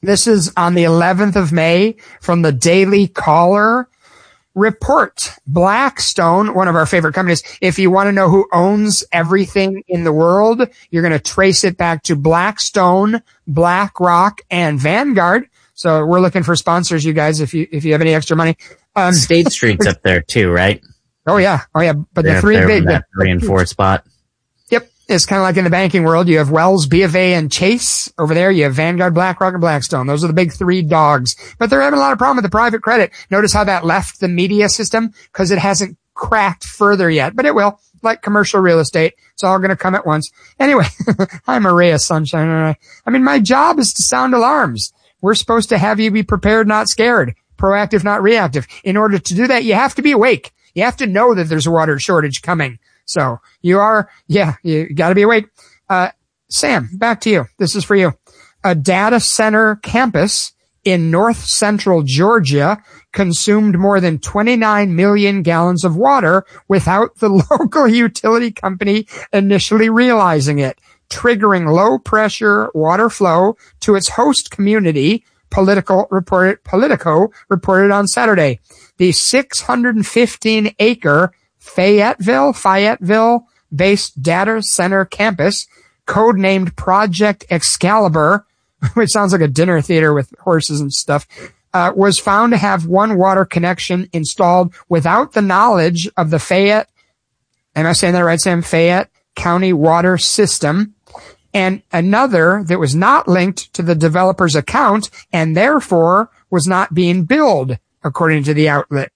This is on the 11th of May from the Daily Caller. Report. Blackstone, one of our favorite companies. If you want to know who owns everything in the world, you're going to trace it back to Blackstone, BlackRock, and Vanguard. So we're looking for sponsors, you guys, if you have any extra money. State Street's up there too, right? Oh yeah. But they're the three big, that 3 and 4 spot. Yep. It's kind of like in the banking world. You have Wells, B of A, and Chase over there. You have Vanguard, BlackRock, and Blackstone. Those are the big 3 dogs. But they're having a lot of problem with the private credit. Notice how that left the media system? Because it hasn't cracked further yet, but it will. Like commercial real estate. It's all going to come at once. Anyway, I'm a ray of sunshine. I mean, my job is to sound alarms. We're supposed to have you be prepared, not scared. Proactive, not reactive. In order to do that, you have to be awake. You have to know that there's a water shortage coming. So you got to be awake. Sam, back to you. This is for you. A data center campus in north central Georgia consumed more than 29 million gallons of water without the local utility company initially realizing it, triggering low pressure water flow to its host community. Politico reported on Saturday. The 615 acre Fayetteville based data center campus, codenamed Project Excalibur, which sounds like a dinner theater with horses and stuff, was found to have one water connection installed without the knowledge of the Fayette, am I saying that right, Sam? Fayette County Water System, and another that was not linked to the developer's account and therefore was not being billed, according to the outlet.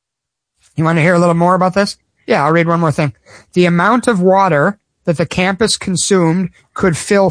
You want to hear a little more about this? Yeah, I'll read one more thing. The amount of water that the campus consumed could fill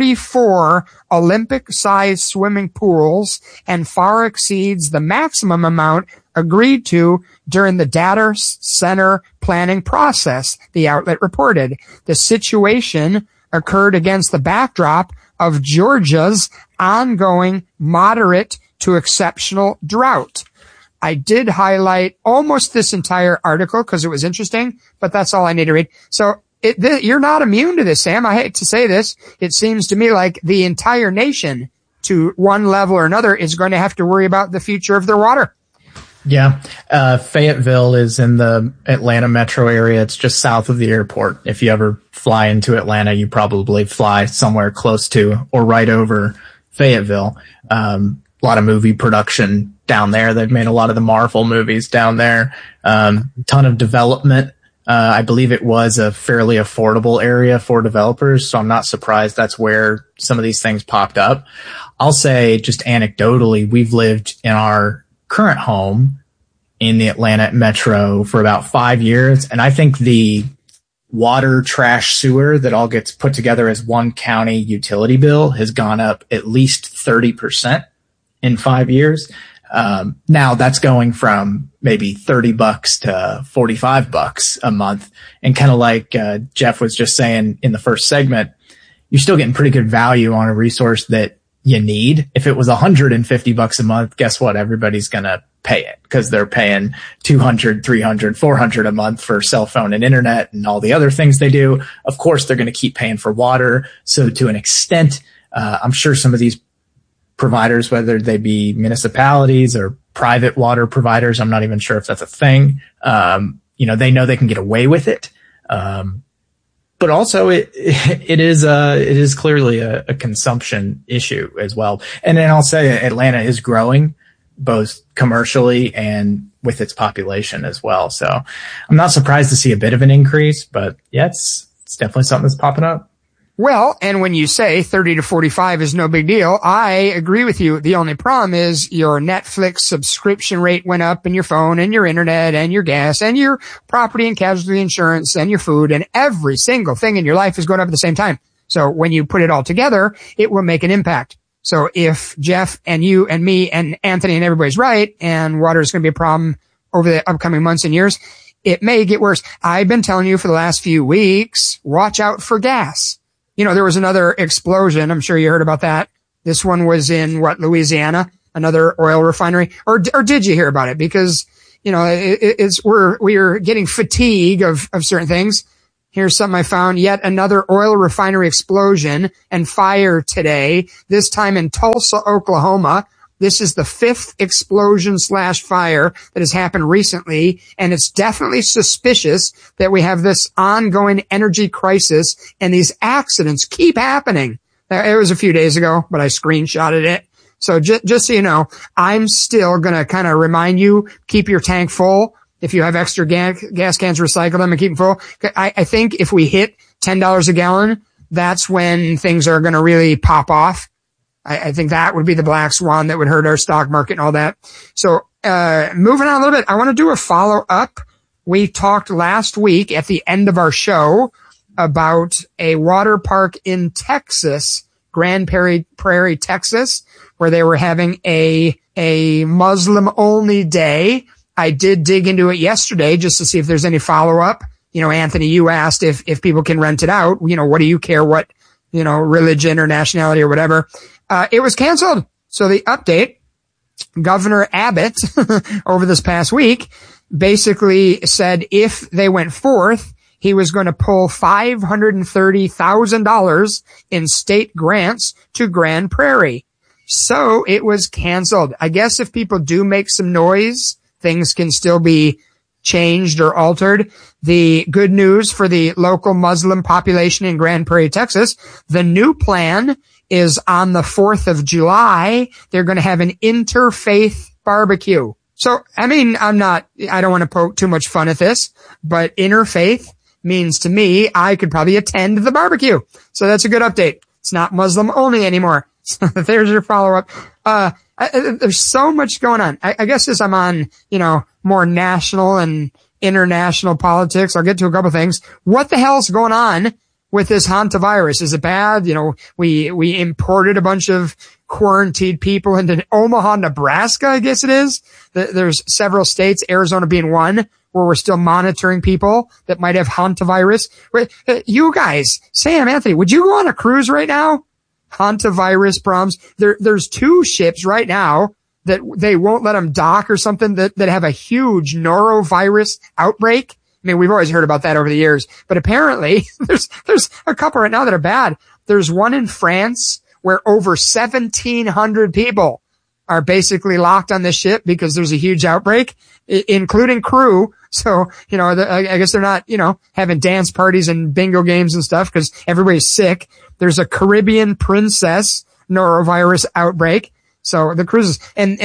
44 Olympic-sized swimming pools and far exceeds the maximum amount agreed to during the data center planning process, the outlet reported. The situation occurred against the backdrop of Georgia's ongoing moderate to exceptional drought. I did highlight almost this entire article because it was interesting, but that's all I need to read. So you're not immune to this, Sam. I hate to say this. It seems to me like the entire nation, to one level or another, is going to have to worry about the future of their water. Yeah. Fayetteville is in the Atlanta metro area. It's just south of the airport. If you ever fly into Atlanta, you probably fly somewhere close to or right over Fayetteville. A lot of movie production down there. They've made a lot of the Marvel movies down there. Ton of development. I believe it was a fairly affordable area for developers, so I'm not surprised that's where some of these things popped up. I'll say just anecdotally, we've lived in our current home in the Atlanta metro for about 5 years, and I think the water, trash, sewer that all gets put together as one county utility bill has gone up at least 30% in 5 years. Now that's going from maybe $30 to $45 a month. And kind of like, Jeff was just saying in the first segment, you're still getting pretty good value on a resource that you need. If it was $150 a month, guess what? Everybody's going to pay it because they're paying $200, $300, $400 a month for cell phone and internet and all the other things they do. Of course, they're going to keep paying for water. So to an extent, I'm sure some of these providers, whether they be municipalities or private water providers, I'm not even sure if that's a thing. They know they can get away with it. But also it is clearly a consumption issue as well. And then I'll say Atlanta is growing both commercially and with its population as well. So I'm not surprised to see a bit of an increase, but yeah, it's definitely something that's popping up. Well, and when you say 30 to 45 is no big deal, I agree with you. The only problem is your Netflix subscription rate went up, and your phone and your internet and your gas and your property and casualty insurance and your food, and every single thing in your life is going up at the same time. So when you put it all together, it will make an impact. So if Jeff and you and me and Anthony and everybody's right, and water is going to be a problem over the upcoming months and years, it may get worse. I've been telling you for the last few weeks, watch out for gas. There was another explosion. I'm sure you heard about that. This one was in Louisiana, another oil refinery. Or did you hear about it? Because, we're getting fatigue of certain things. Here's something I found. Yet another oil refinery explosion and fire today, this time in Tulsa, Oklahoma. This is the 5th explosion/fire that has happened recently, and it's definitely suspicious that we have this ongoing energy crisis and these accidents keep happening. It was a few days ago, but I screenshotted it. So just so you know, I'm still going to kind of remind you, keep your tank full. If you have extra gas cans, recycle them and keep them full. I think if we hit $10 a gallon, that's when things are going to really pop off. I think that would be the black swan that would hurt our stock market and all that. So, moving on a little bit, I want to do a follow up. We talked last week at the end of our show about a water park in Texas, Grand Prairie, Texas, where they were having a Muslim only day. I did dig into it yesterday just to see if there's any follow up. You know, Anthony, you asked if people can rent it out. You know, what do you care what, religion or nationality or whatever? It was canceled. So the update, Governor Abbott over this past week basically said if they went forth, he was going to pull $530,000 in state grants to Grand Prairie. So it was canceled. I guess if people do make some noise, things can still be changed or altered. The good news for the local Muslim population in Grand Prairie, Texas, the new plan is on the 4th of July. They're going to have an interfaith barbecue. So, I mean, I don't want to poke too much fun at this, but interfaith means to me, I could probably attend the barbecue. So that's a good update. It's not Muslim only anymore. So there's your follow up. There's so much going on. I guess as I'm on, more national and international politics, I'll get to a couple things. What the hell's going on with this hantavirus? Is it bad? We imported a bunch of quarantined people into Omaha, Nebraska, I guess it is. There's several states, Arizona being one, where we're still monitoring people that might have hantavirus. You guys, Sam, Anthony, would you go on a cruise right now? Hantavirus problems. There's 2 ships right now that they won't let them dock or something that have a huge norovirus outbreak. I mean, we've always heard about that over the years, but apparently there's a couple right now that are bad. There's one in France where over 1,700 people are basically locked on this ship because there's a huge outbreak, including crew. So, I guess they're not, having dance parties and bingo games and stuff because everybody's sick. There's a Caribbean princess norovirus outbreak. So the cruises and,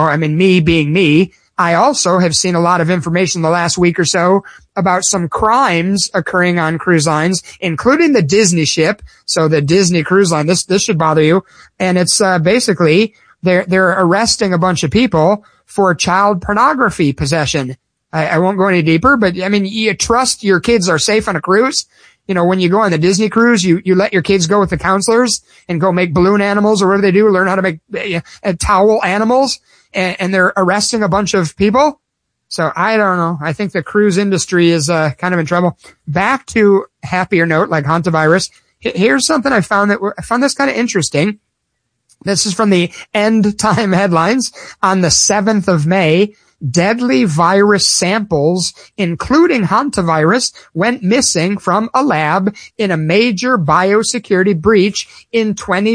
me being me, I also have seen a lot of information the last week or so about some crimes occurring on cruise lines, including the Disney ship. So the Disney cruise line, this should bother you. And it's, basically they're arresting a bunch of people for child pornography possession. I won't go any deeper, but you trust your kids are safe on a cruise. When you go on the Disney cruise, you let your kids go with the counselors and go make balloon animals or whatever they do, learn how to make towel animals, and they're arresting a bunch of people. So I don't know. I think the cruise industry is kind of in trouble. Back to happier note, like hantavirus. Here's something I found this kind of interesting. This is from the End Time headlines. On the 7th of May, deadly virus samples, including hantavirus, went missing from a lab in a major biosecurity breach in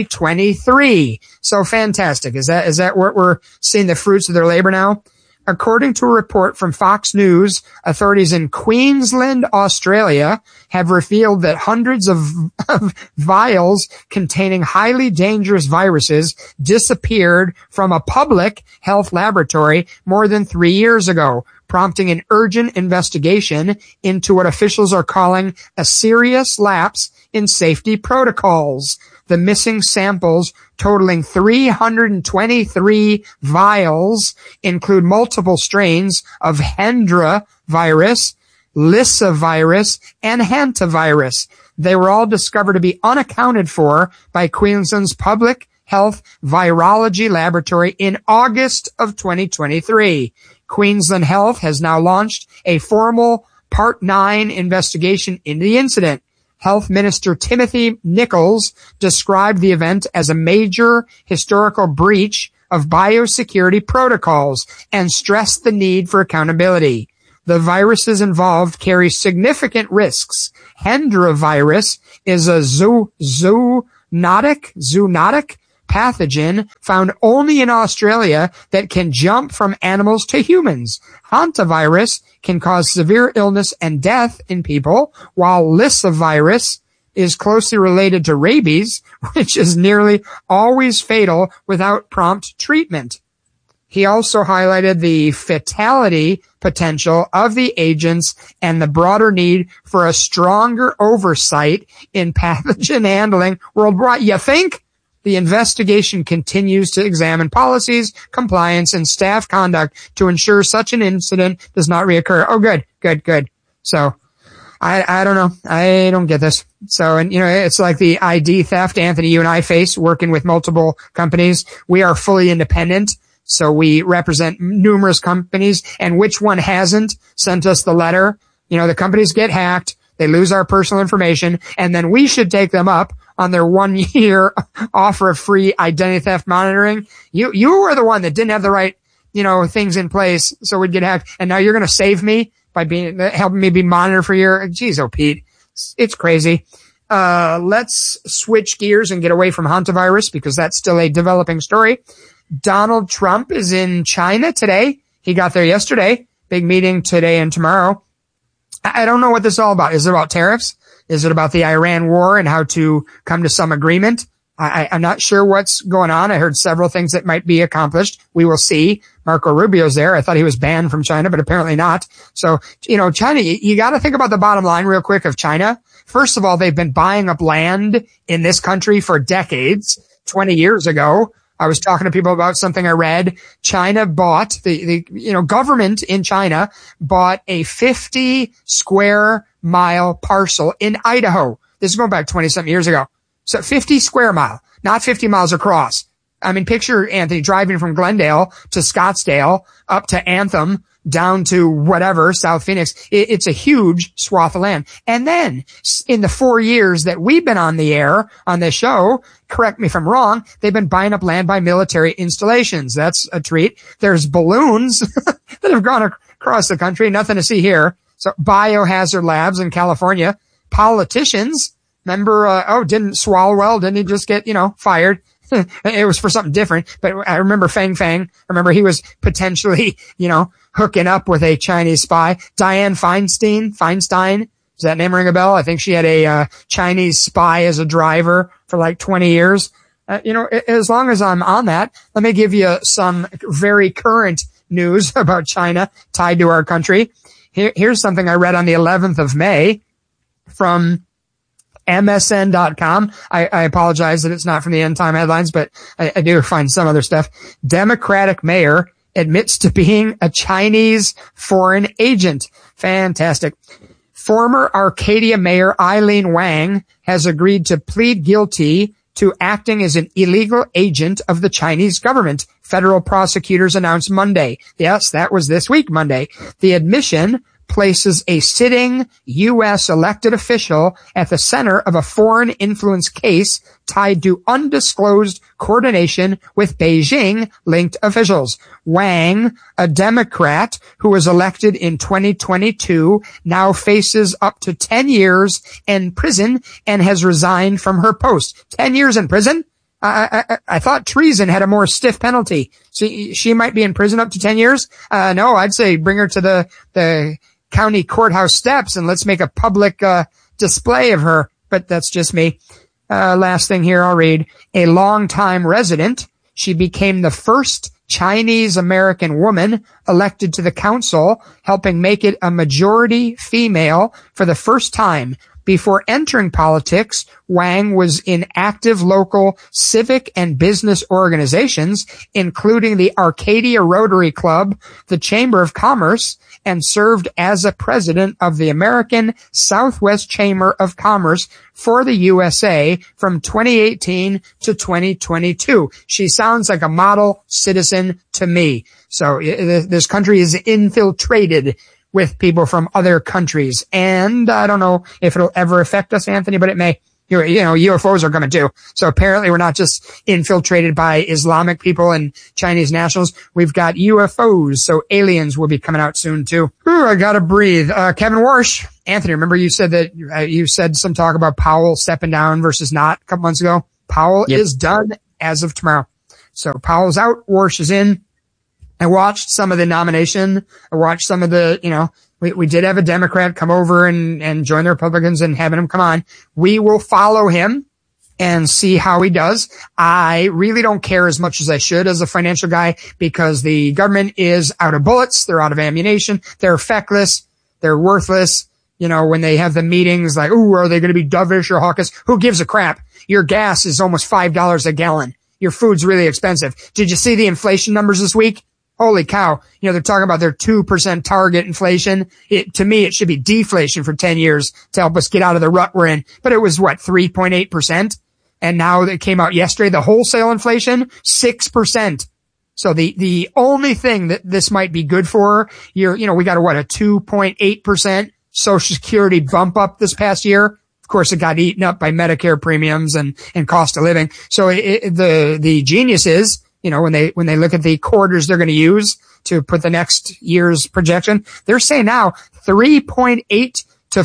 2023. So fantastic. Is that what we're seeing the fruits of their labor now? According to a report from Fox News, authorities in Queensland, Australia, have revealed that hundreds of vials containing highly dangerous viruses disappeared from a public health laboratory more than 3 years ago, prompting an urgent investigation into what officials are calling a serious lapse in safety protocols. The missing samples, totaling 323 vials, include multiple strains of Hendra virus, Lissa virus, and hantavirus. They were all discovered to be unaccounted for by Queensland's Public Health Virology Laboratory in August of 2023. Queensland Health has now launched a formal Part 9 investigation into the incident. Health Minister Timothy Nicholls described the event as a major historical breach of biosecurity protocols and stressed the need for accountability. The viruses involved carry significant risks Hendra virus is a zoonotic pathogen found only in Australia that can jump from animals to humans. Hantavirus can cause severe illness and death in people, while Lissa virus is closely related to rabies, which is nearly always fatal without prompt treatment. He also highlighted the fatality potential of the agents and the broader need for a stronger oversight in pathogen handling worldwide. You think? The investigation continues to examine policies, compliance, and staff conduct to ensure such an incident does not reoccur. Oh, good. So, I don't know. I don't get this. So, and it's like the ID theft Anthony, you and I face working with multiple companies. We are fully independent. So we represent numerous companies, and which one hasn't sent us the letter? The companies get hacked. They lose our personal information, and then we should take them up on their 1 year offer of free identity theft monitoring. You were the one that didn't have the right, things in place, so we'd get hacked. And now you're going to save me by helping me be monitored for your, geez, oh, Pete. It's crazy. Let's switch gears and get away from hantavirus because that's still a developing story. Donald Trump is in China today. He got there yesterday. Big meeting today and tomorrow. I don't know what this is all about. Is it about tariffs? Is it about the Iran war and how to come to some agreement? I'm not sure what's going on. I heard several things that might be accomplished. We will see. Marco Rubio's there. I thought he was banned from China, but apparently not. So, China, you got to think about the bottom line real quick of China. First of all, they've been buying up land in this country for decades. 20 years ago, I was talking to people about something I read. China bought the government in China bought a 50 square mile parcel in Idaho. This is going back 20 something years ago. So 50 square mile, not 50 miles across. I mean, picture Anthony driving from Glendale to Scottsdale up to Anthem down to whatever, South Phoenix. It's a huge swath of land. And then in the 4 years that we've been on the air on this show, correct me if I'm wrong, they've been buying up land by military installations. That's a treat. There's balloons that have gone across the country. Nothing to see here. So biohazard labs in California. Politicians, remember, didn't Swalwell, didn't he just get, fired? It was for something different, but I remember Fang Fang. I remember he was potentially, hooking up with a Chinese spy. Dianne Feinstein. Does that name ring a bell? I think she had a Chinese spy as a driver for like 20 years. As long as I'm on that, let me give you some very current news about China tied to our country. Here's something I read on the 11th of May from MSN.com. I apologize that it's not from the End Time headlines, but I do find some other stuff. Democratic mayor admits to being a Chinese foreign agent. Fantastic. Former Arcadia Mayor Eileen Wang has agreed to plead guilty to acting as an illegal agent of the Chinese government, federal prosecutors announced Monday. Yes, that was this week, Monday. The admission places a sitting U.S. elected official at the center of a foreign influence case tied to undisclosed coordination with Beijing-linked officials. Wang, a Democrat who was elected in 2022, now faces up to 10 years in prison and has resigned from her post. 10 years in prison? I thought treason had a more stiff penalty. She might be in prison up to 10 years? No, I'd say bring her to the county courthouse steps and let's make a public display of her. But that's just me. Last thing here I'll read. A longtime resident, she became the first Chinese American woman elected to the council, helping make it a majority female for the first time. Before entering politics, Wang was in active local civic and business organizations, including the Arcadia Rotary Club, the Chamber of Commerce, and served as a president of the American Southwest Chamber of Commerce for the USA from 2018 to 2022. She sounds like a model citizen to me. So this country is infiltrated with people from other countries. And I don't know if it'll ever affect us, Anthony, but it may. UFOs are coming too. So apparently we're not just infiltrated by Islamic people and Chinese nationals. We've got UFOs. So aliens will be coming out soon too. Ooh, I gotta breathe. Kevin Warsh, Anthony, remember you said that you said some talk about Powell stepping down versus not a couple months ago? Powell is done as of tomorrow. So Powell's out. Warsh is in. I watched some of the nomination. I watched some of the, we did have a Democrat come over and join the Republicans and having him come on. We will follow him and see how he does. I really don't care as much as I should as a financial guy because the government is out of bullets. They're out of ammunition. They're feckless. They're worthless. When they have the meetings like, ooh, are they going to be dovish or hawkish? Who gives a crap? Your gas is almost $5 a gallon. Your food's really expensive. Did you see the inflation numbers this week? Holy cow. They're talking about their 2% target inflation. To me, it should be deflation for 10 years to help us get out of the rut we're in. But it was 3.8%? And now it came out yesterday, the wholesale inflation, 6%. So the only thing that this might be good for, we got a 2.8% Social Security bump up this past year. Of course, it got eaten up by Medicare premiums and cost of living. So the genius is, when they look at the quarters they're going to use to put the next year's projection, they're saying now 3.8 to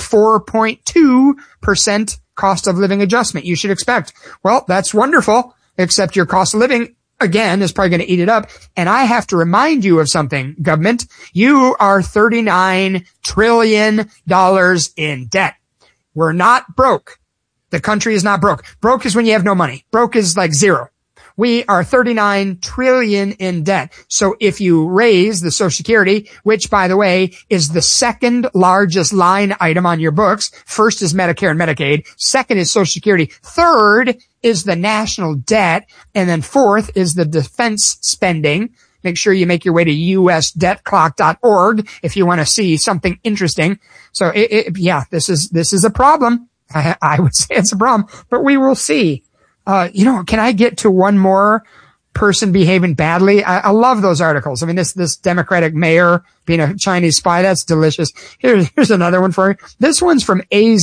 4.2% cost of living adjustment you should expect. Well, that's wonderful, except your cost of living, again, is probably going to eat it up. And I have to remind you of something, government. You are $39 trillion in debt. We're not broke. The country is not broke. Broke is when you have no money. Broke is like zero. We are 39 trillion in debt. So if you raise the Social Security, which by the way is the second largest line item on your books, first is Medicare and Medicaid, second is Social Security, third is the national debt, and then fourth is the defense spending. Make sure you make your way to usdebtclock.org if you want to see something interesting. So this is a problem. I would say it's a problem, but we will see. Can I get to one more person behaving badly? I love those articles. I mean, this Democratic mayor being a Chinese spy, that's delicious. Here's another one for you. This one's from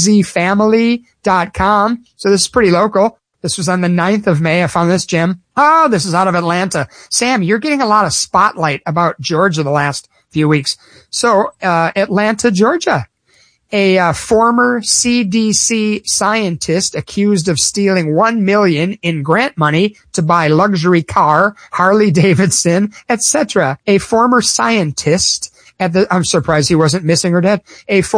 azfamily.com. So this is pretty local. This was on the 9th of May. I found this gem. Oh, this is out of Atlanta. Sam, you're getting a lot of spotlight about Georgia the last few weeks. So, Atlanta, Georgia. A former CDC scientist accused of stealing $1 million in grant money to buy luxury car, Harley Davidson, etc. A former scientist I'm surprised he wasn't missing or dead.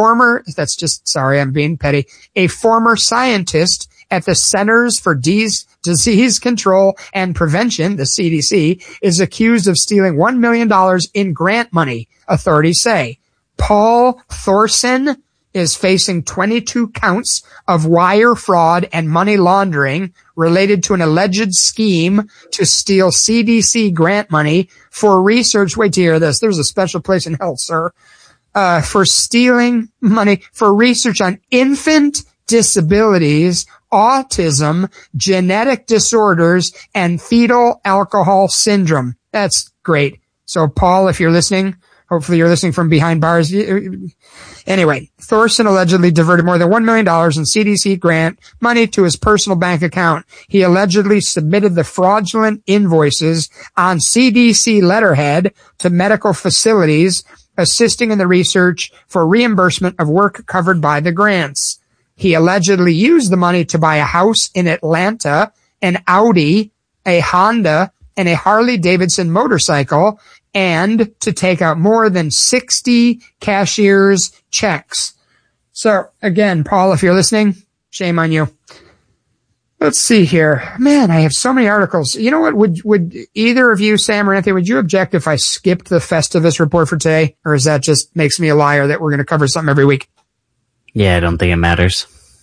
I'm being petty. A former scientist at the Centers for Disease Control and Prevention, the CDC, is accused of stealing $1 million in grant money, authorities say. Paul Thorson is facing 22 counts of wire fraud and money laundering related to an alleged scheme to steal CDC grant money for research. Wait to hear this. There's a special place in hell, sir. For stealing money for research on infant disabilities, autism, genetic disorders, and fetal alcohol syndrome. That's great. So, Paul, if you're listening, hopefully you're listening from behind bars. Anyway, Thorson allegedly diverted more than $1 million in CDC grant money to his personal bank account. He allegedly submitted the fraudulent invoices on CDC letterhead to medical facilities assisting in the research for reimbursement of work covered by the grants. He allegedly used the money to buy a house in Atlanta, an Audi, a Honda, and a Harley Davidson motorcycle, and to take out more than 60 cashier's checks. So again, Paul, if you're listening, shame on you. Let's see here. Man, I have so many articles. You know what? Would either of you, Sam or Anthony, would you object if I skipped the Festivus report for today? Or is that just makes me a liar that we're going to cover something every week? Yeah, I don't think it matters.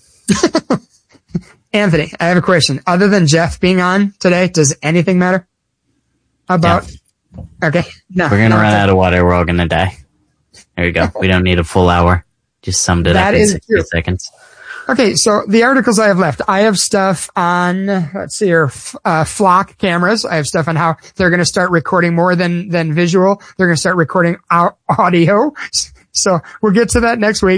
Anthony, I have a question. Other than Jeff being on today, does anything matter? About... Yeah. Okay. No. We're going to run out of water. We're all going to die. There you go. We don't need a full hour. Just summed it up in 60 seconds. Okay, so the articles I have left, I have stuff on, let's see here, flock cameras. I have stuff on how they're going to start recording more than visual. They're going to start recording audio. So we'll get to that next week.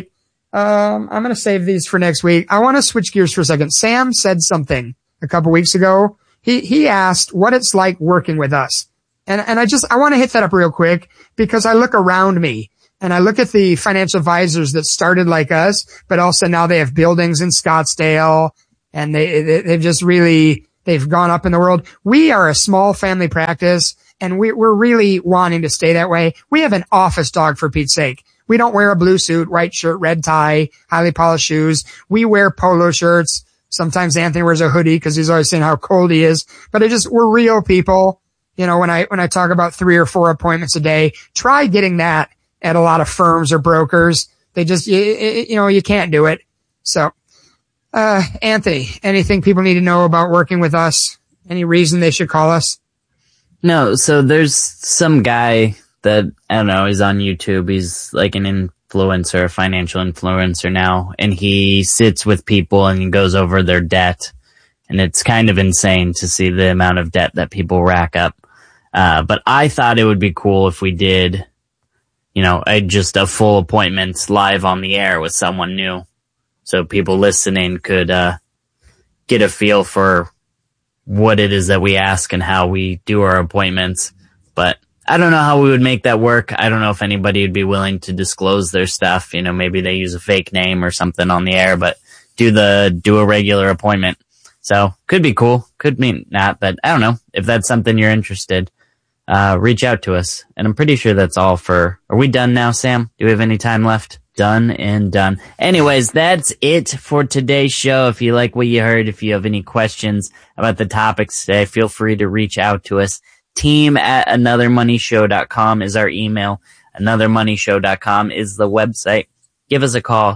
I'm going to save these for next week. I want to switch gears for a second. Sam said something a couple weeks ago. He asked what it's like working with us. And I want to hit that up real quick because I look around me and I look at the financial advisors that started like us, but also now they have buildings in Scottsdale and they've gone up in the world. We are a small family practice and we're really wanting to stay that way. We have an office dog, for Pete's sake. We don't wear a blue suit, white shirt, red tie, highly polished shoes. We wear polo shirts. Sometimes Anthony wears a hoodie because he's always saying how cold he is. But we're real people. You know, when I talk about 3 or 4 appointments a day, try getting that at a lot of firms or brokers. They just, you can't do it. So, Anthony, anything people need to know about working with us? Any reason they should call us? No. So there's some guy that, I don't know, he's on YouTube. He's like an influencer, a financial influencer now, and he sits with people and he goes over their debt. And it's kind of insane to see the amount of debt that people rack up. But I thought it would be cool if we did, just a full appointment live on the air with someone new. So people listening could, get a feel for what it is that we ask and how we do our appointments. But I don't know how we would make that work. I don't know if anybody would be willing to disclose their stuff. Maybe they use a fake name or something on the air, but do a regular appointment. So could be cool. Could mean not, but I don't know. If that's something you're interested, reach out to us. And I'm pretty sure that's all are we done now, Sam? Do we have any time left? Done and done. Anyways, that's it for today's show. If you like what you heard, if you have any questions about the topics today, feel free to reach out to us. team@anothermoneyshow.com is our email. Anothermoneyshow.com is the website. Give us a call,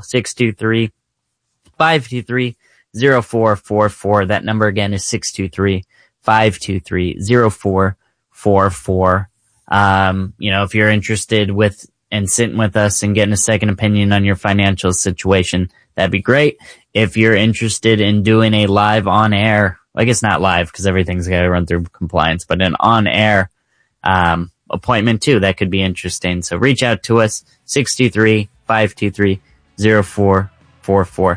623-523-0444. That number again is 623-523-0444. If you're interested and sitting with us and getting a second opinion on your financial situation, that'd be great. If you're interested in doing a live on air, I guess not live because everything's got to run through compliance, but an on air, appointment too, that could be interesting. So reach out to us, 623-523-0444.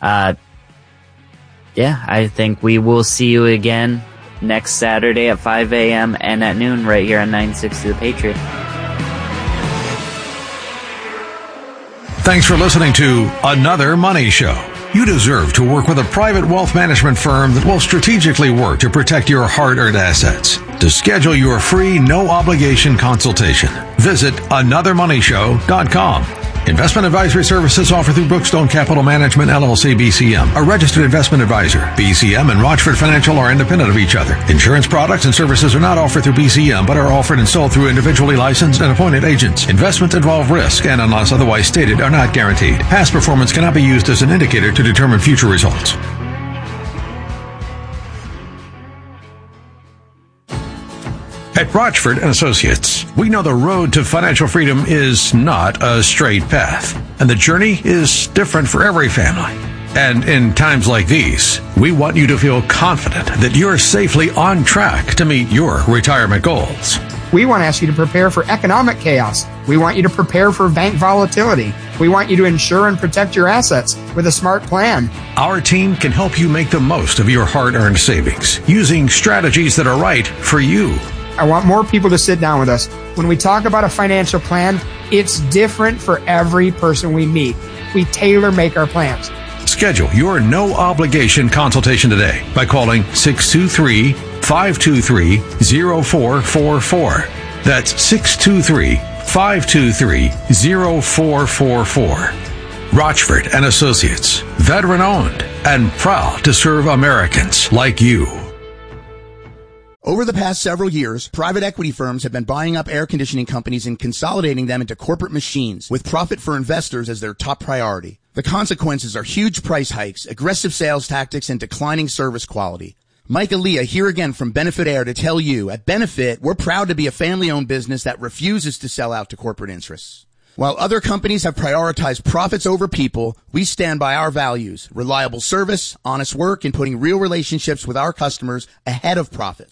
I think we will see you again next Saturday at 5 a.m. and at noon right here on 960 The Patriot. Thanks for listening to Another Money Show. You deserve to work with a private wealth management firm that will strategically work to protect your hard-earned assets. To schedule your free, no-obligation consultation, visit anothermoneyshow.com. Investment advisory services offered through Brookstone Capital Management, LLC, BCM, a registered investment advisor. BCM and Rochford Financial are independent of each other. Insurance products and services are not offered through BCM, but are offered and sold through individually licensed and appointed agents. Investments involve risk and, unless otherwise stated, are not guaranteed. Past performance cannot be used as an indicator to determine future results. At Rochford & Associates, we know the road to financial freedom is not a straight path, and the journey is different for every family. And in times like these, we want you to feel confident that you're safely on track to meet your retirement goals. We want to ask you to prepare for economic chaos. We want you to prepare for bank volatility. We want you to insure and protect your assets with a smart plan. Our team can help you make the most of your hard-earned savings using strategies that are right for you. I want more people to sit down with us. When we talk about a financial plan, it's different for every person we meet. We tailor-make our plans. Schedule your no-obligation consultation today by calling 623-523-0444. That's 623-523-0444. Rochford & Associates, veteran-owned and proud to serve Americans like you. Over the past several years, private equity firms have been buying up air conditioning companies and consolidating them into corporate machines with profit for investors as their top priority. The consequences are huge price hikes, aggressive sales tactics, and declining service quality. Mike Aaliyah here again from Benefit Air to tell you, at Benefit, we're proud to be a family-owned business that refuses to sell out to corporate interests. While other companies have prioritized profits over people, we stand by our values, reliable service, honest work, and putting real relationships with our customers ahead of profits.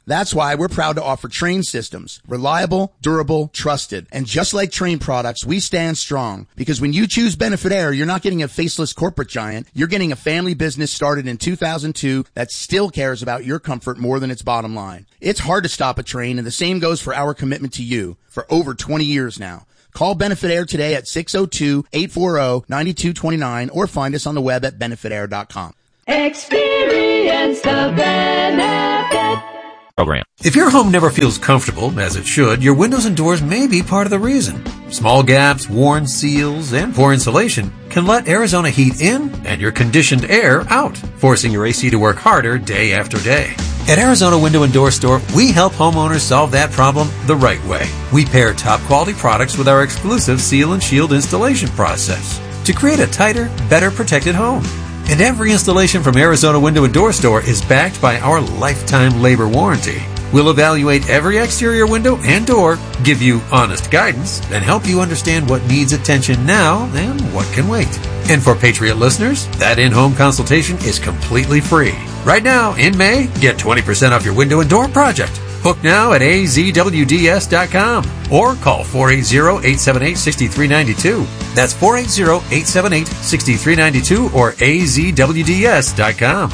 That's why we're proud to offer Trane systems. Reliable, durable, trusted. And just like Trane products, we stand strong. Because when you choose Benefit Air, you're not getting a faceless corporate giant. You're getting a family business started in 2002 that still cares about your comfort more than its bottom line. It's hard to stop a Trane, and the same goes for our commitment to you for over 20 years now. Call Benefit Air today at 602-840-9229 or find us on the web at benefitair.com. Experience the benefit program. If your home never feels comfortable, as it should, your windows and doors may be part of the reason. Small gaps, worn seals, and poor insulation can let Arizona heat in and your conditioned air out, forcing your AC to work harder day after day. At Arizona Window and Door Store, we help homeowners solve that problem the right way. We pair top quality products with our exclusive Seal and Shield installation process to create a tighter, better protected home. And every installation from Arizona Window and Door Store is backed by our lifetime labor warranty. We'll evaluate every exterior window and door, give you honest guidance, and help you understand what needs attention now and what can wait. And for Patriot listeners, that in-home consultation is completely free. Right now, in May, get 20% off your window and door project. Book now at azwds.com or call 480-878-6392. That's 480-878-6392 or azwds.com.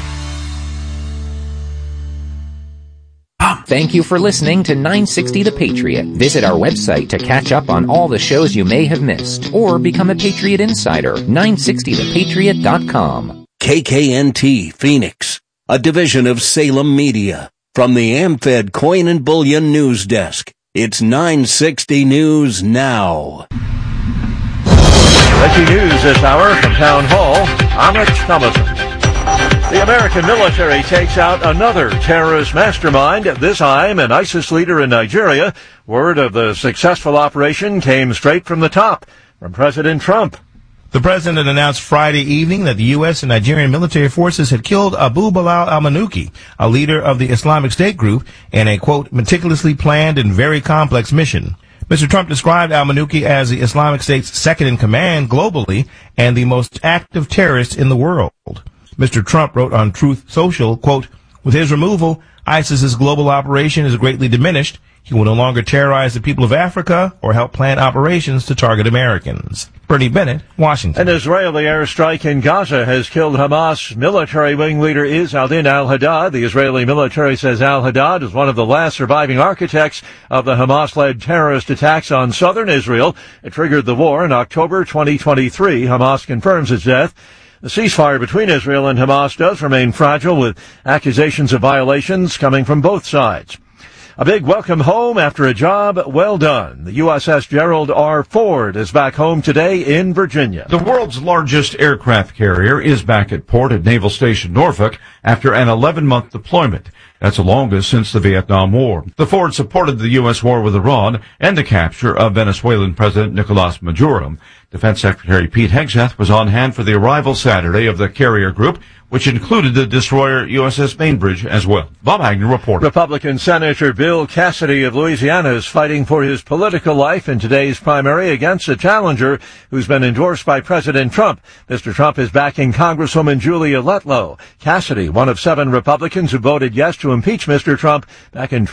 Thank you for listening to 960 The Patriot. Visit our website to catch up on all the shows you may have missed or become a Patriot Insider, 960thepatriot.com. KKNT Phoenix, a division of Salem Media. From the AmFed Coin and Bullion News Desk, it's 960 News Now. Breaking news this hour from Town Hall, I'm Rich Thomason. The American military takes out another terrorist mastermind, this time an ISIS leader in Nigeria. Word of the successful operation came straight from the top, from President Trump. The president announced Friday evening that the U.S. and Nigerian military forces had killed Abu Bilal al-Manuki, a leader of the Islamic State group, in a, quote, meticulously planned and very complex mission. Mr. Trump described al-Manuki as the Islamic State's second-in-command globally and the most active terrorist in the world. Mr. Trump wrote on Truth Social, quote, with his removal, ISIS's global operation is greatly diminished. He will no longer terrorize the people of Africa or help plan operations to target Americans. Bernie Bennett, Washington. An Israeli airstrike in Gaza has killed Hamas military wing leader Izz-al-Din al-Haddad. The Israeli military says al-Haddad is one of the last surviving architects of the Hamas-led terrorist attacks on southern Israel. It triggered the war in October 2023. Hamas confirms his death. The ceasefire between Israel and Hamas does remain fragile, with accusations of violations coming from both sides. A big welcome home after a job well done. The USS Gerald R. Ford is back home today in Virginia. The world's largest aircraft carrier is back at port at Naval Station Norfolk after an 11-month deployment. That's the longest since the Vietnam War. The Ford supported the U.S. war with Iran and the capture of Venezuelan President Nicolas Maduro. Defense Secretary Pete Hegseth was on hand for the arrival Saturday of the carrier group, which included the destroyer USS Bainbridge as well. Bob Agnew reported. Republican Senator Bill Cassidy of Louisiana is fighting for his political life in today's primary against a challenger who's been endorsed by President Trump. Mr. Trump is backing Congresswoman Julia Letlow. Cassidy, one of 7 Republicans who voted yes to impeach Mr. Trump back in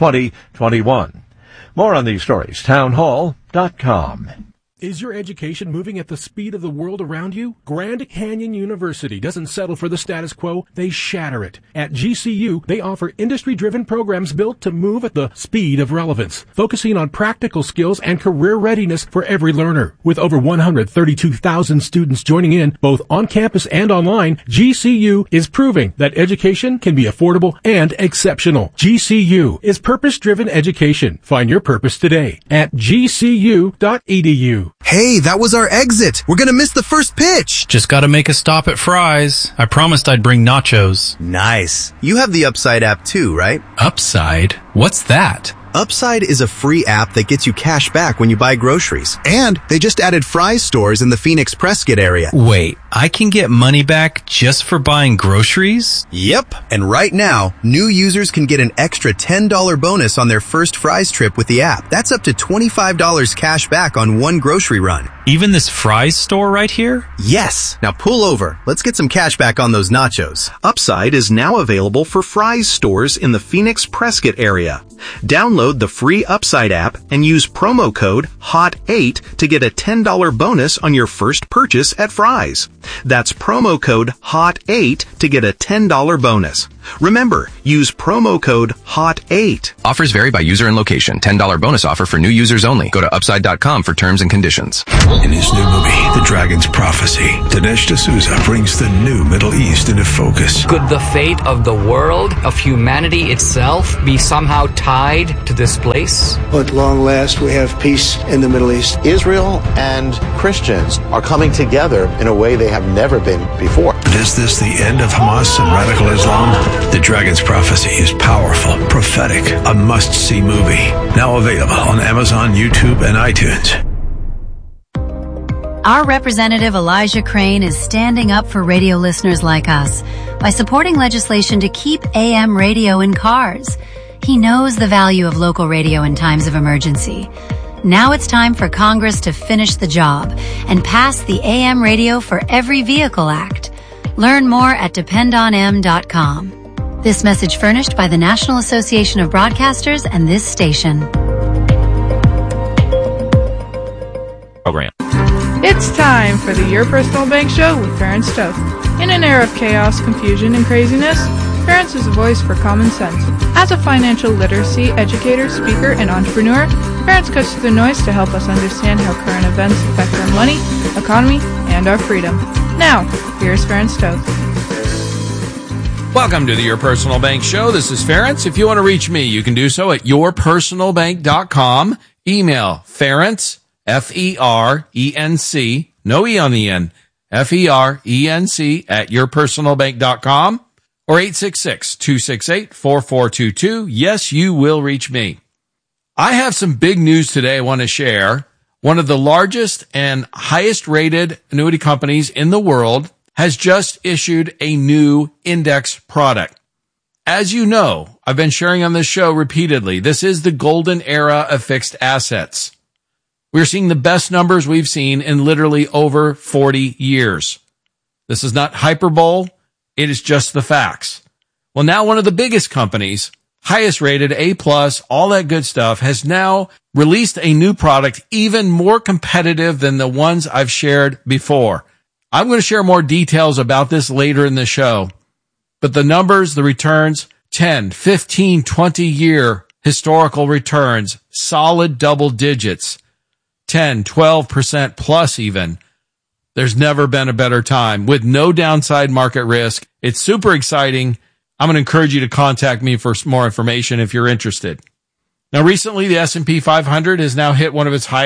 2021. More on these stories, townhall.com. Is your education moving at the speed of the world around you? Grand Canyon University doesn't settle for the status quo, they shatter it. At GCU, they offer industry-driven programs built to move at the speed of relevance, focusing on practical skills and career readiness for every learner. With over 132,000 students joining in, both on campus and online, GCU is proving that education can be affordable and exceptional. GCU is purpose-driven education. Find your purpose today at gcu.edu. Hey, that was our exit. We're gonna miss the first pitch. Just gotta make a stop at Fry's. I promised I'd bring nachos. Nice. You have the Upside app too, right? Upside? What's that? Upside is a free app that gets you cash back when you buy groceries. And they just added Fry's stores in the Phoenix Prescott area. Wait, I can get money back just for buying groceries? Yep. And right now, new users can get an extra $10 bonus on their first Fry's trip with the app. That's up to $25 cash back on one grocery run. Even this Fry's store right here? Yes. Now pull over. Let's get some cash back on those nachos. Upside is now available for Fry's stores in the Phoenix Prescott area. Download the free Upside app and use promo code HOT8 to get a $10 bonus on your first purchase at Fry's. That's promo code HOT8 to get a $10 bonus. Remember, use promo code HOT8. Offers vary by user and location. $10 bonus offer for new users only. Go to Upside.com for terms and conditions. In his new movie, The Dragon's Prophecy, Dinesh D'Souza brings the new Middle East into focus. Could the fate of the world, of humanity itself, be somehow tied to this place? At long last, we have peace in the Middle East. Israel and Christians are coming together in a way they have never been before. But is this the end of Hamas and radical Islam? The Dragon's Prophecy is powerful, prophetic, a must-see movie. Now available on Amazon, YouTube, and iTunes. Our representative Elijah Crane is standing up for radio listeners like us by supporting legislation to keep AM radio in cars. He knows the value of local radio in times of emergency. Now it's time for Congress to finish the job and pass the AM Radio for Every Vehicle Act. Learn more at dependonm.com. This message furnished by the National Association of Broadcasters and this station. Program. It's time for the Your Personal Bank Show with Ferenc Toth. In an era of chaos, confusion, and craziness, Ferenc is a voice for common sense. As a financial literacy educator, speaker, and entrepreneur, Ferenc cuts through the noise to help us understand how current events affect our money, economy, and our freedom. Now, here's Ferenc Toth. Welcome to the Your Personal Bank Show. This is Ferenc. If you want to reach me, you can do so at yourpersonalbank.com. Email Ferenc, F-E-R-E-N-C, no E on the end, F-E-R-E-N-C at yourpersonalbank.com or 866-268-4422. Yes, you will reach me. I have some big news today I want to share. One of the largest and highest rated annuity companies in the world has just issued a new index product. As you know, I've been sharing on this show repeatedly, this is the golden era of fixed assets. We're seeing the best numbers we've seen in literally over 40 years. This is not hyperbole. It is just the facts. Well, now one of the biggest companies, highest rated, A+, all that good stuff, has now released a new product even more competitive than the ones I've shared before. I'm going to share more details about this later in the show. But the numbers, the returns, 10, 15, 20-year historical returns, solid double digits, 10, 12% plus even. There's never been a better time with no downside market risk. It's super exciting. I'm going to encourage you to contact me for more information if you're interested. Now, recently, the S&P 500 has now hit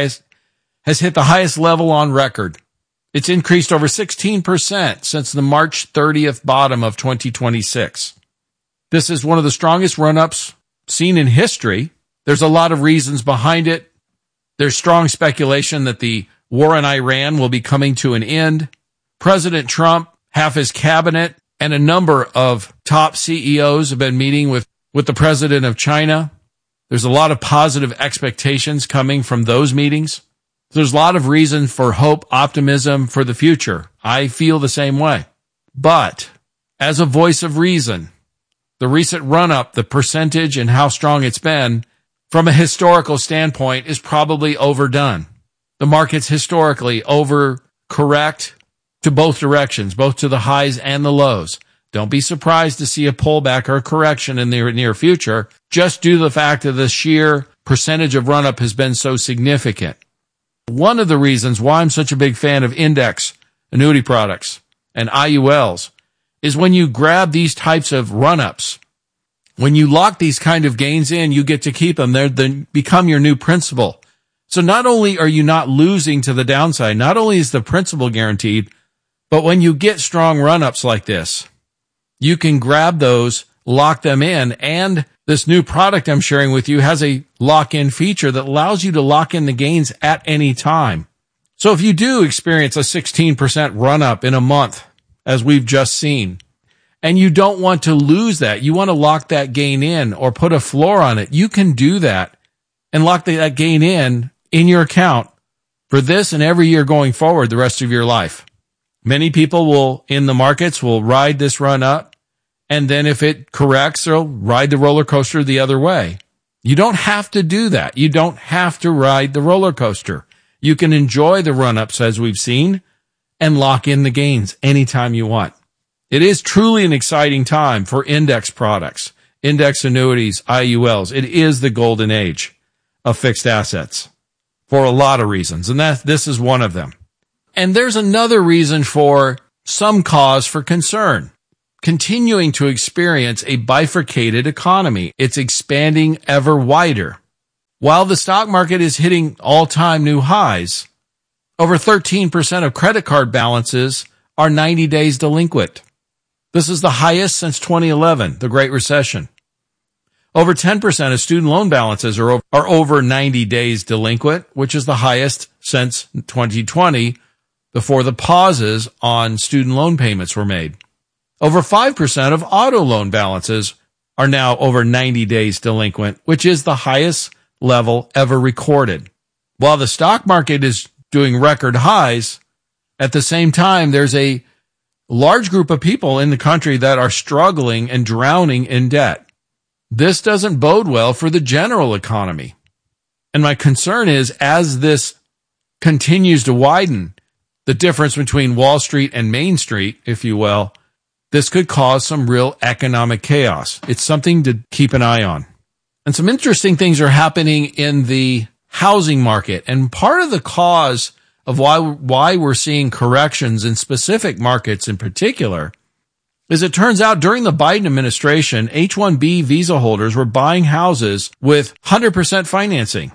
has hit the highest level on record. It's increased over 16% since the March 30th bottom of 2026. This is one of the strongest run-ups seen in history. There's a lot of reasons behind it. There's strong speculation that the war in Iran will be coming to an end. President Trump, half his cabinet, and a number of top CEOs have been meeting with the president of China. There's a lot of positive expectations coming from those meetings. There's a lot of reason for hope, optimism for the future. I feel the same way. But as a voice of reason, the recent run-up, the percentage and how strong it's been from a historical standpoint is probably overdone. The market's historically overcorrect to both directions, both to the highs and the lows. Don't be surprised to see a pullback or correction in the near future, just due to the fact that the sheer percentage of run-up has been so significant. One of the reasons why I'm such a big fan of index annuity products and IULs is when you grab these types of run-ups, when you lock these kind of gains in, you get to keep them. They become your new principal. So not only are you not losing to the downside, not only is the principal guaranteed, but when you get strong run-ups like this, you can grab those, lock them in, and this new product I'm sharing with you has a lock-in feature that allows you to lock in the gains at any time. So if you do experience a 16% run up in a month, as we've just seen, and you don't want to lose that, you want to lock that gain in or put a floor on it, you can do that and lock that gain in your account for this and every year going forward the rest of your life. Many people in the markets will ride this run up, and then if it corrects, they'll ride the roller coaster the other way. You don't have to do that. You don't have to ride the roller coaster. You can enjoy the run-ups as we've seen and lock in the gains anytime you want. It is truly an exciting time for index products, index annuities, IULs. It is the golden age of fixed assets for a lot of reasons, and this is one of them. And there's another reason for some cause for concern. Continuing to experience a bifurcated economy. It's expanding ever wider. While the stock market is hitting all-time new highs, over 13% of credit card balances are 90 days delinquent. This is the highest since 2011, the Great Recession. Over 10% of student loan balances are over 90 days delinquent, which is the highest since 2020, before the pauses on student loan payments were made. Over 5% of auto loan balances are now over 90 days delinquent, which is the highest level ever recorded. While the stock market is doing record highs, at the same time, there's a large group of people in the country that are struggling and drowning in debt. This doesn't bode well for the general economy. And my concern is, as this continues to widen, the difference between Wall Street and Main Street, if you will, this could cause some real economic chaos. It's something to keep an eye on. And some interesting things are happening in the housing market. And part of the cause of why we're seeing corrections in specific markets in particular is it turns out during the Biden administration, H-1B visa holders were buying houses with 100% financing.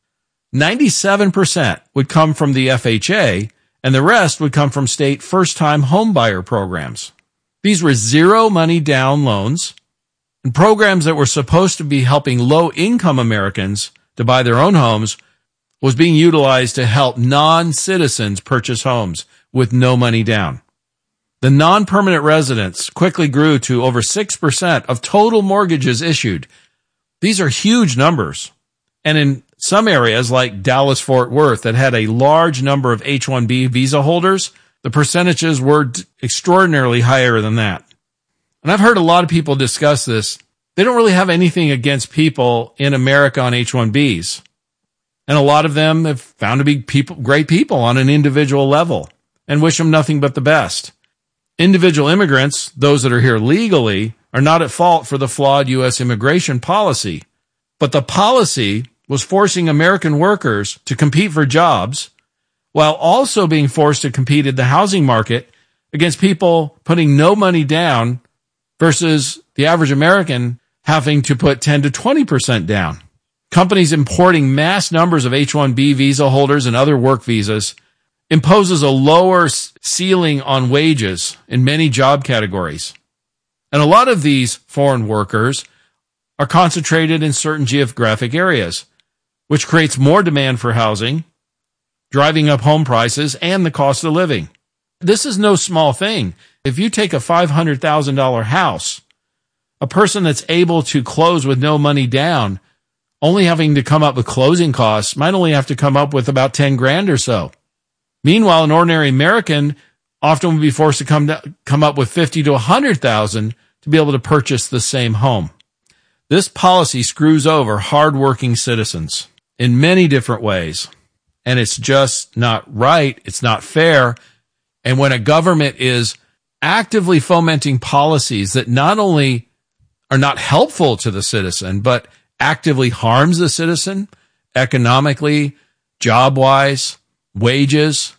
97% would come from the FHA, and the rest would come from state first-time homebuyer programs. These were zero money down loans and programs that were supposed to be helping low-income Americans to buy their own homes was being utilized to help non-citizens purchase homes with no money down. The non-permanent residents quickly grew to over 6% of total mortgages issued. These are huge numbers. And in some areas like Dallas-Fort Worth that had a large number of H-1B visa holders, the percentages were extraordinarily higher than that. And I've heard a lot of people discuss this. They don't really have anything against people in America on H-1Bs. And a lot of them have found to be great people on an individual level and wish them nothing but the best. Individual immigrants, those that are here legally, are not at fault for the flawed U.S. immigration policy. But the policy was forcing American workers to compete for jobs while also being forced to compete in the housing market against people putting no money down versus the average American having to put 10 to 20% down. Companies importing mass numbers of H-1B visa holders and other work visas imposes a lower ceiling on wages in many job categories. And a lot of these foreign workers are concentrated in certain geographic areas, which creates more demand for housing, driving up home prices and the cost of living. This is no small thing. If you take a $500,000 house, a person that's able to close with no money down, only having to come up with closing costs, might only have to come up with about 10 grand or so. Meanwhile, an ordinary American often would be forced to come up with 50 to 100,000 to be able to purchase the same home. This policy screws over hardworking citizens in many different ways. And it's just not right. It's not fair. And when a government is actively fomenting policies that not only are not helpful to the citizen, but actively harms the citizen economically, job-wise, wages,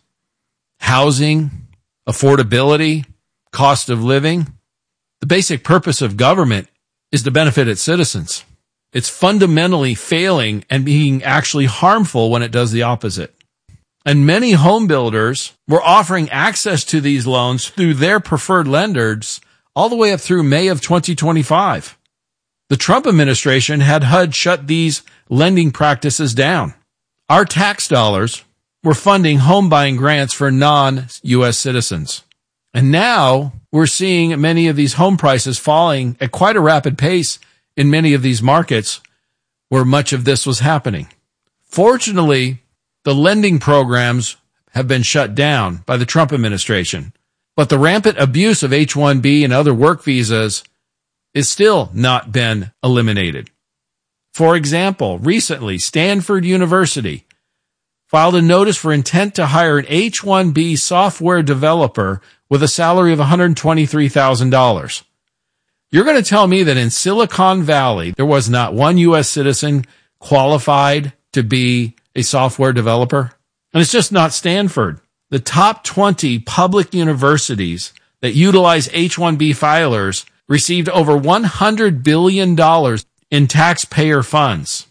housing, affordability, cost of living, the basic purpose of government is to benefit its citizens. It's fundamentally failing and being actually harmful when it does the opposite. And many home builders were offering access to these loans through their preferred lenders all the way up through May of 2025. The Trump administration had HUD shut these lending practices down. Our tax dollars were funding home buying grants for non-U.S. citizens. And now we're seeing many of these home prices falling at quite a rapid pace in many of these markets where much of this was happening. Fortunately, the lending programs have been shut down by the Trump administration, but the rampant abuse of H-1B and other work visas is still not been eliminated. For example, recently, Stanford University filed a notice for intent to hire an H-1B software developer with a salary of $123,000. You're going to tell me that in Silicon Valley, there was not one U.S. citizen qualified to be a software developer? And it's just not Stanford. The top 20 public universities that utilize H-1B filers received over $100 billion in taxpayer funds.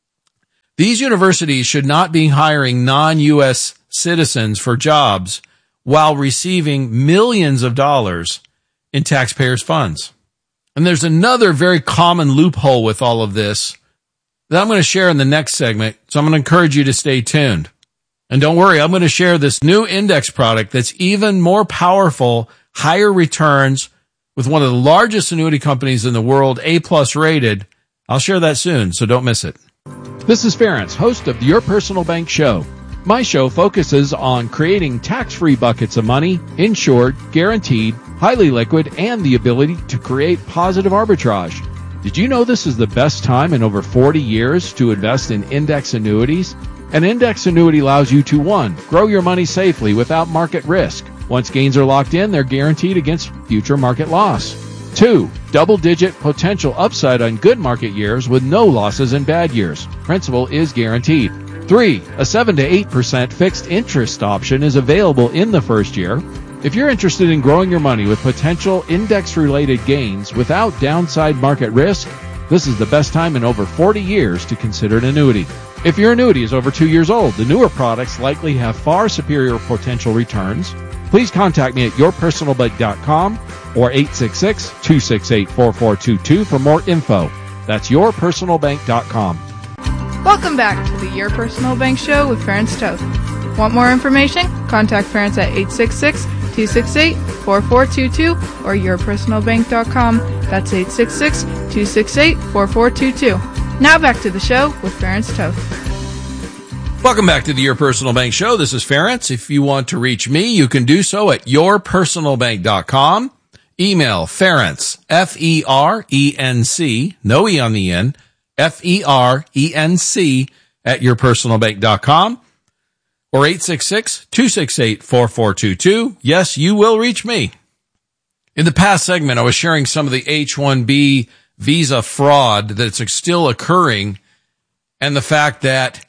These universities should not be hiring non-U.S. citizens for jobs while receiving millions of dollars in taxpayers' funds. And there's another very common loophole with all of this that I'm going to share in the next segment, so I'm going to encourage you to stay tuned. And don't worry, I'm going to share this new index product that's even more powerful, higher returns, with one of the largest annuity companies in the world, A+ rated. I'll share that soon, so don't miss it. This is Ference, host of the Your Personal Bank Show. My show focuses on creating tax-free buckets of money, insured, guaranteed, highly liquid, and the ability to create positive arbitrage. Did you know this is the best time in over 40 years to invest in index annuities? An index annuity allows you to 1. Grow your money safely without market risk. Once gains are locked in, they're guaranteed against future market loss. 2. Double-digit potential upside on good market years with no losses in bad years. Principal is guaranteed. 3. A 7 to 8% fixed interest option is available in the first year. If you're interested in growing your money with potential index-related gains without downside market risk, this is the best time in over 40 years to consider an annuity. If your annuity is over 2 years old, the newer products likely have far superior potential returns. Please contact me at yourpersonalbank.com or 866-268-4422 for more info. That's yourpersonalbank.com. Welcome back to the Your Personal Bank Show with Ference Toth. Want more information? Contact Ference at 866-268-4422 or yourpersonalbank.com. That's 866-268-4422. Now back to the show with Ference Toth. Welcome back to the Your Personal Bank Show. This is Ference. If you want to reach me, you can do so at yourpersonalbank.com. Email Ference, F-E-R-E-N-C, no E on the end, F-E-R-E-N-C at yourpersonalbank.com or 866-268-4422. Yes, you will reach me. In the past segment, I was sharing some of the H-1B visa fraud that's still occurring and the fact that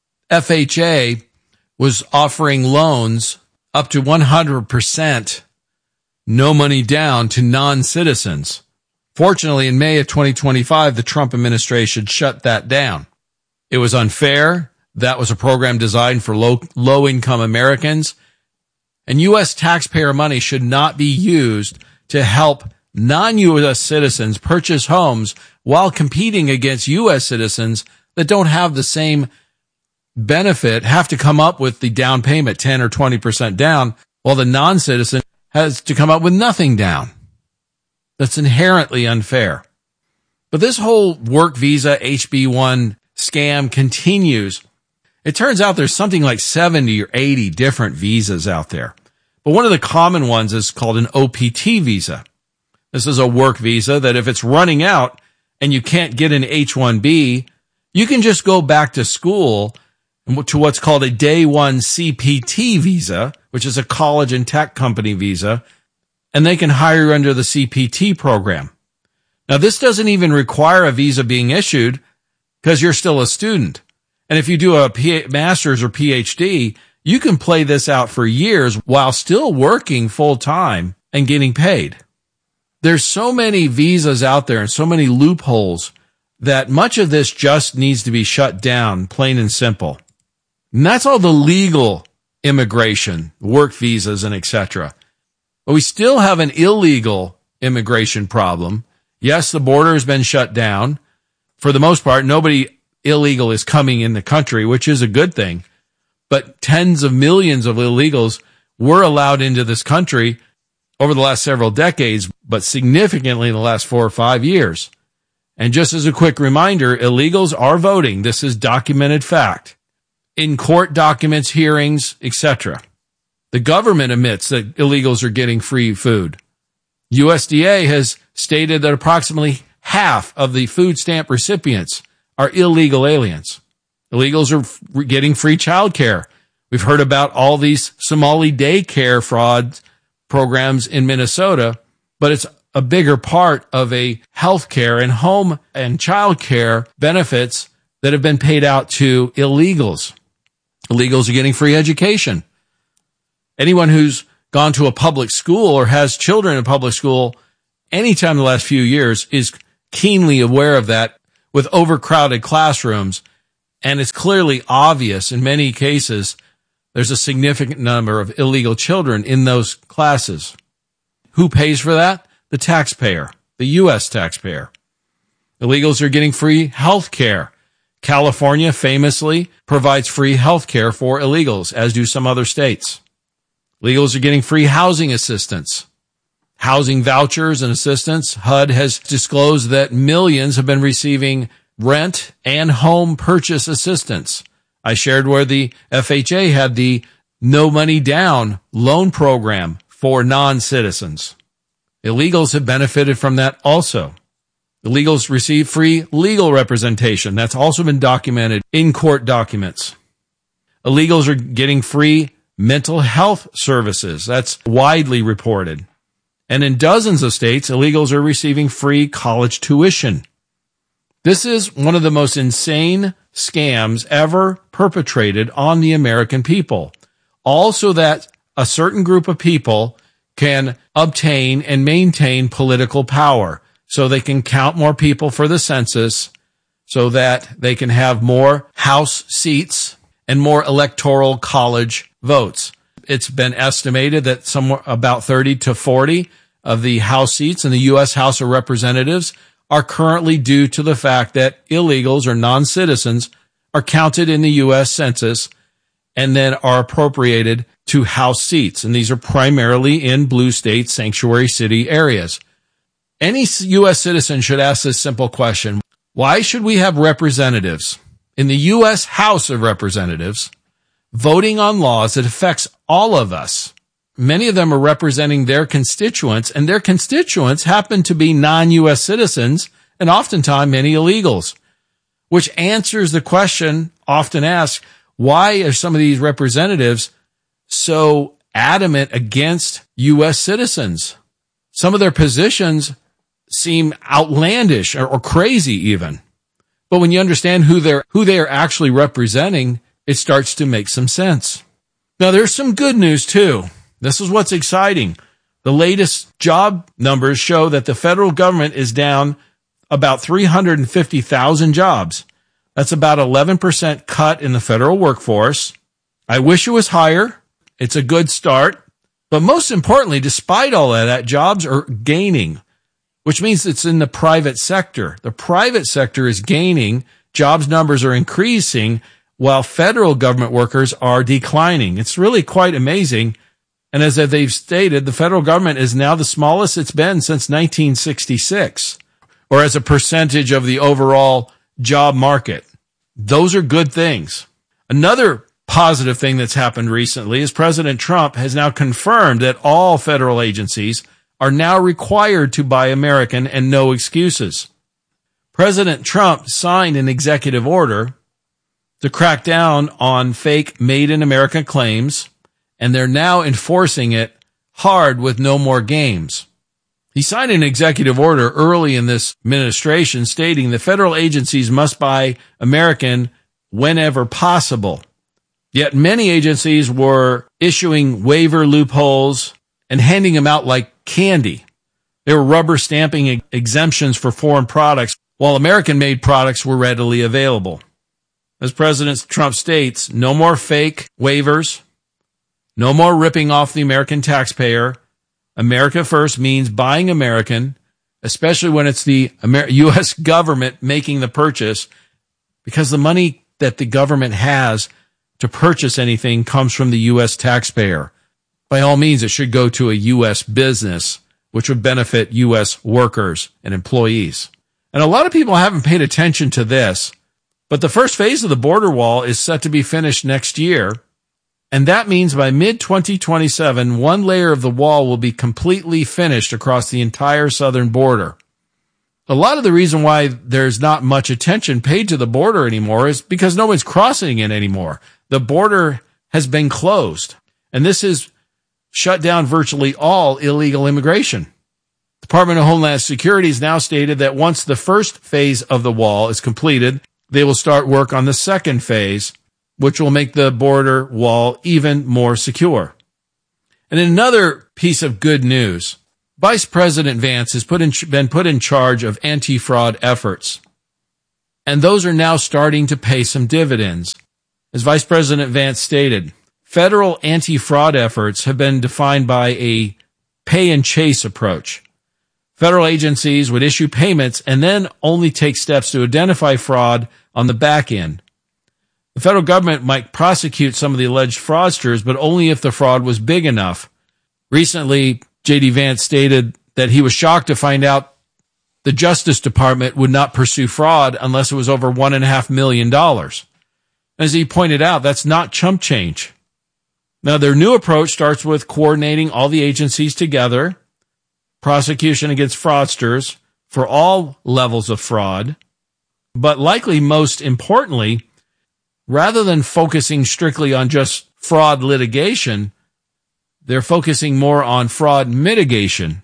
FHA was offering loans up to 100% no money down to non-citizens. Fortunately, in May of 2025, the Trump administration shut that down. It was unfair. That was a program designed for low-income Americans. And U.S. taxpayer money should not be used to help non-U.S. citizens purchase homes while competing against U.S. citizens that don't have the same benefit, have to come up with the down payment, 10 or 20% down, while the non-citizen has to come up with nothing down. That's inherently unfair. But this whole work visa HB1 scam continues. It turns out there's something like 70 or 80 different visas out there. But one of the common ones is called an OPT visa. This is a work visa that if it's running out and you can't get an H-1B, you can just go back to school to what's called a Day 1 CPT visa, which is a college and tech company visa, and they can hire you under the CPT program. Now, this doesn't even require a visa being issued because you're still a student. And if you do a master's or PhD, you can play this out for years while still working full time and getting paid. There's so many visas out there and so many loopholes that much of this just needs to be shut down, plain and simple. And that's all the legal immigration, work visas and etc. But we still have an illegal immigration problem. Yes, the border has been shut down. For the most part, nobody illegal is coming in the country, which is a good thing. but tens of millions of illegals were allowed into this country over the last several decades, but significantly in the last 4 or 5 years. And just as a quick reminder, illegals are voting. This is documented fact. In court documents, hearings, etc. The government admits that illegals are getting free food. USDA has stated that approximately half of the food stamp recipients are illegal aliens. Illegals are getting free child care. We've heard about all these Somali daycare fraud programs in Minnesota, but it's a bigger part of a health care and home and child care benefits that have been paid out to illegals. Illegals are getting free education. Anyone who's gone to a public school or has children in public school anytime in the last few years is keenly aware of that with overcrowded classrooms. And it's clearly obvious in many cases there's a significant number of illegal children in those classes. Who pays for that? The taxpayer, the U.S. taxpayer. Illegals are getting free health care. California famously provides free health care for illegals, as do some other states. Illegals are getting free housing assistance. Housing vouchers and assistance. HUD has disclosed that millions have been receiving rent and home purchase assistance. I shared where the FHA had the no money down loan program for non-citizens. Illegals have benefited from that also. Illegals receive free legal representation. That's also been documented in court documents. Illegals are getting free mental health services. That's widely reported. And in dozens of states, illegals are receiving free college tuition. This is one of the most insane scams ever perpetrated on the American people. All so that a certain group of people can obtain and maintain political power, so they can count more people for the census, so that they can have more House seats and more electoral college votes. It's been estimated that somewhere about 30 to 40 of the House seats in the U.S. House of Representatives are currently due to the fact that illegals or non-citizens are counted in the U.S. Census and then are appropriated to House seats. And these are primarily in blue state sanctuary city areas. Any U.S. citizen should ask this simple question. Why should we have representatives in the U.S. House of Representatives voting on laws that affects all of us? Many of them are representing their constituents, and their constituents happen to be non-U.S. citizens and oftentimes many illegals, which answers the question often asked, why are some of these representatives so adamant against U.S. citizens? Some of their positions seem outlandish or crazy even. But when you understand who they are actually representing, it starts to make some sense. Now, there's some good news too. This is what's exciting. The latest job numbers show that the federal government is down about 350,000 jobs. That's about 11% cut in the federal workforce. I wish it was higher. It's a good start. But most importantly, despite all of that, jobs are gaining, which means it's in the private sector. The private sector is gaining. Jobs numbers are increasing while federal government workers are declining. It's really quite amazing. And as they've stated, the federal government is now the smallest it's been since 1966, or as a percentage of the overall job market. Those are good things. Another positive thing that's happened recently is President Trump has now confirmed that all federal agencies are now required to buy American and no excuses. President Trump signed an executive order to crack down on fake Made in America claims, and they're now enforcing it hard with no more games. He signed an executive order early in this administration stating that federal agencies must buy American whenever possible. Yet many agencies were issuing waiver loopholes and handing them out like candy. They were rubber stamping exemptions for foreign products while American-made products were readily available. As President Trump states, no more fake waivers, no more ripping off the American taxpayer. America first means buying American, especially when it's the U.S. government making the purchase, because the money that the government has to purchase anything comes from the U.S. taxpayer. By all means, it should go to a U.S. business, which would benefit U.S. workers and employees. And a lot of people haven't paid attention to this, but the first phase of the border wall is set to be finished next year. And that means by mid-2027, one layer of the wall will be completely finished across the entire southern border. A lot of the reason why there's not much attention paid to the border anymore is because no one's crossing it anymore. The border has been closed, and this has shut down virtually all illegal immigration. The Department of Homeland Security has now stated that once the first phase of the wall is completed, they will start work on the second phase, which will make the border wall even more secure. And another piece of good news, Vice President Vance has been put in charge of anti-fraud efforts, and those are now starting to pay some dividends. As Vice President Vance stated, federal anti-fraud efforts have been defined by a pay-and-chase approach. Federal agencies would issue payments and then only take steps to identify fraud on the back end. The federal government might prosecute some of the alleged fraudsters, but only if the fraud was big enough. Recently, J.D. Vance stated that he was shocked to find out the Justice Department would not pursue fraud unless it was over $1.5 million. As he pointed out, that's not chump change. Now, their new approach starts with coordinating all the agencies together, prosecution against fraudsters for all levels of fraud, but likely most importantly, rather than focusing strictly on just fraud litigation, they're focusing more on fraud mitigation,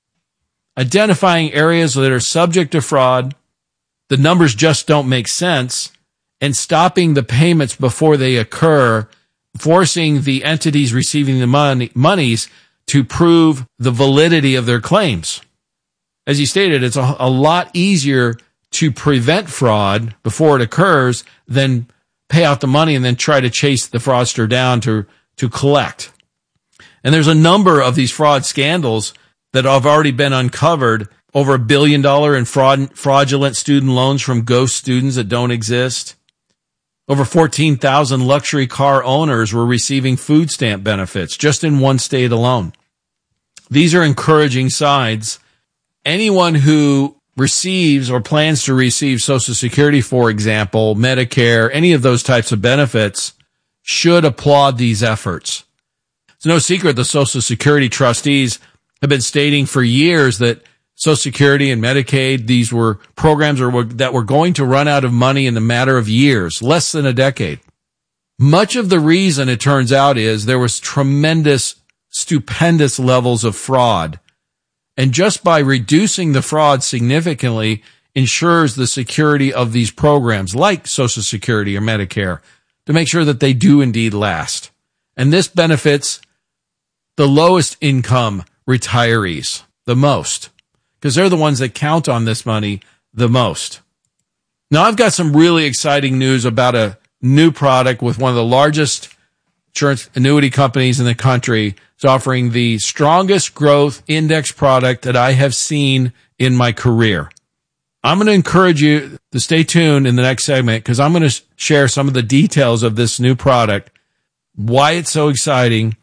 identifying areas that are subject to fraud, the numbers just don't make sense, and stopping the payments before they occur, forcing the entities receiving the monies to prove the validity of their claims. As he stated, it's a lot easier to prevent fraud before it occurs than pay out the money and then try to chase the fraudster down to collect. And there's a number of these fraud scandals that have already been uncovered. Over $1 billion in fraudulent student loans from ghost students that don't exist. Over 14,000 luxury car owners were receiving food stamp benefits just in one state alone. These are encouraging signs. Anyone who receives or plans to receive Social Security, for example, Medicare, any of those types of benefits, should applaud these efforts. It's no secret the Social Security trustees have been stating for years that Social Security and Medicaid, these were programs that were going to run out of money in a matter of years, less than a decade. Much of the reason, it turns out, is there was tremendous, stupendous levels of fraud. And just by reducing the fraud significantly ensures the security of these programs like Social Security or Medicare to make sure that they do indeed last. And this benefits the lowest income retirees the most, because they're the ones that count on this money the most. Now, I've got some really exciting news about a new product with one of the largest insurance annuity companies in the country. It's offering the strongest growth index product that I have seen in my career. I'm going to encourage you to stay tuned in the next segment because I'm going to share some of the details of this new product, why it's so exciting,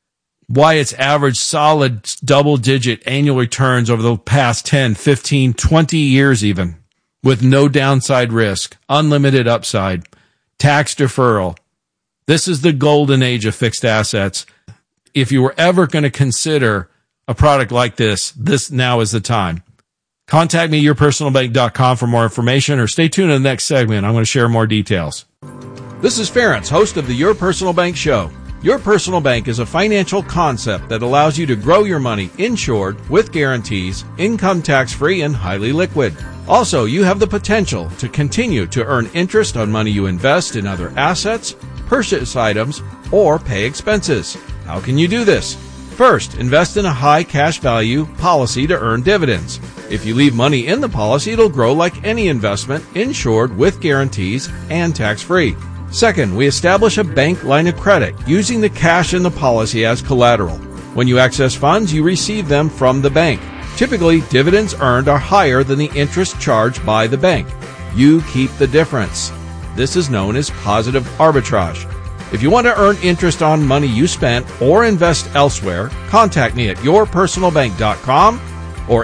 why it's averaged solid double-digit annual returns over the past 10, 15, 20 years even, with no downside risk, unlimited upside, tax deferral. This is the golden age of fixed assets. If you were ever going to consider a product like this, this now is the time. Contact me, yourpersonalbank.com for more information, or stay tuned in the next segment. I'm going to share more details. This is Ference, host of the Your Personal Bank Show. Your Personal Bank is a financial concept that allows you to grow your money insured with guarantees, income tax-free, and highly liquid. Also, you have the potential to continue to earn interest on money you invest in other assets, purchase items, or pay expenses. How can you do this? First, invest in a high cash value policy to earn dividends. If you leave money in the policy, it'll grow like any investment, insured with guarantees and tax-free. Second, we establish a bank line of credit using the cash in the policy as collateral. When you access funds, you receive them from the bank. Typically, dividends earned are higher than the interest charged by the bank. You keep the difference. This is known as positive arbitrage. If you want to earn interest on money you spent or invest elsewhere, contact me at yourpersonalbank.com or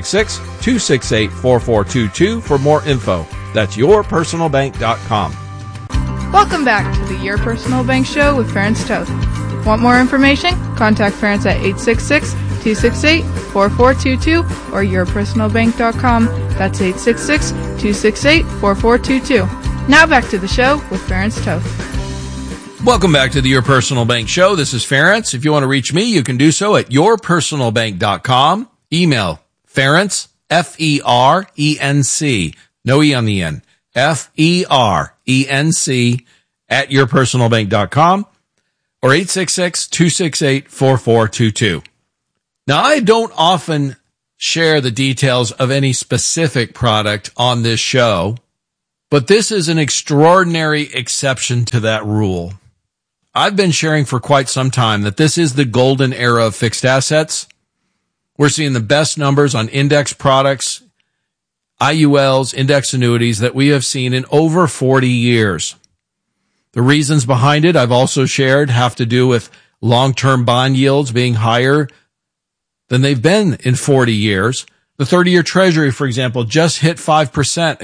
866-268-4422 for more info. That's yourpersonalbank.com. Welcome back to the Your Personal Bank Show with Ferenc Toth. Want more information? Contact Ferenc at 866-268-4422 or yourpersonalbank.com. That's 866-268-4422. Now back to the show with Ferenc Toth. Welcome back to the Your Personal Bank Show. This is Ferenc. If you want to reach me, you can do so at yourpersonalbank.com. Email Ferenc, F-E-R-E-N-C. No E on the end. F-E-R-E-N-C at yourpersonalbank.com or 866-268-4422. Now, I don't often share the details of any specific product on this show, but this is an extraordinary exception to that rule. I've been sharing for quite some time that this is the golden era of fixed assets. We're seeing the best numbers on index products, IULs, index annuities that we have seen in over 40 years. The reasons behind it I've also shared have to do with long-term bond yields being higher than they've been in 40 years. The 30-year Treasury, for example, just hit 5%